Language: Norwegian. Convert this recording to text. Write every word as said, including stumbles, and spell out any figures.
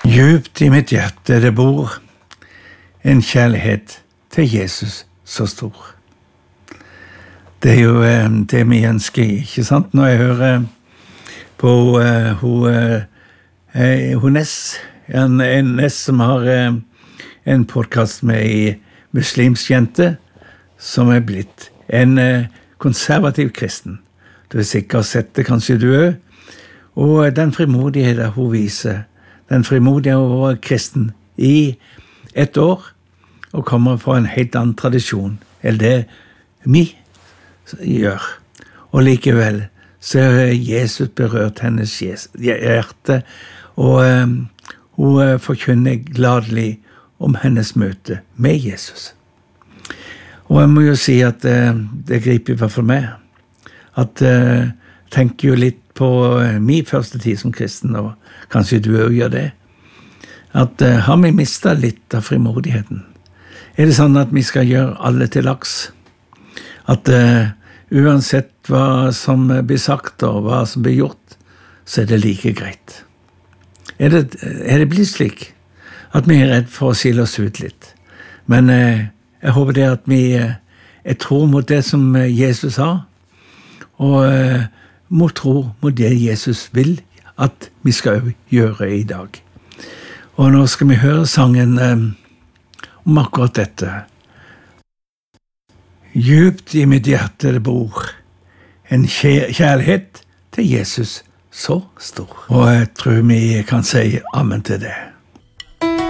Djupt i mitt hjerte det bor en kjærlighet til Jesus så stor. Det er jo eh, det vi ønsker, ikke sant? Når jeg hører på eh, hun, eh, hun Ness, en, en Ness som har eh, en podcast med en muslimsk jente, som er blitt en eh, konservativ kristen. Du har sikkert sett det, kanskje du også. Og den frimodigheten hun viser, den frimodige å være kristen i ett år, og kommer fra en helt annen tradisjon, enn det vi gjør. Og likevel så har Jesus berørt hennes hjerte, og um, hun forkynner gladelig om hennes møte med Jesus. Og jeg må jo si at uh, det griper i hvert fall meg, at uh, jeg tenker jo litt på uh, min første tid som kristen, og kanskje du også gjør det, at uh, har vi mistet litt av frimodigheten? Er det sånn at vi skal gjøre alle til laks? At uh, uansett hva som blir sagt og hva som blir gjort, så er det like greit. Er det, er det blitt slik at vi er redd for å sile oss ut litt? Men uh, jeg håper det at vi uh, er tro mot det som Jesus sa, og uh, må tro mot det Jesus vil at vi skal gjøre i dag. Og nå skal vi høre sangen um, om akkurat dette. Djupt i mitt hjerte det bor en kjærlighet til Jesus så stor. Og jeg tror vi kan si amen til det.